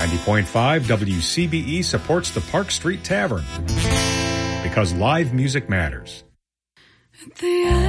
90.5 WCBE supports the Park Street Tavern because live music matters. At the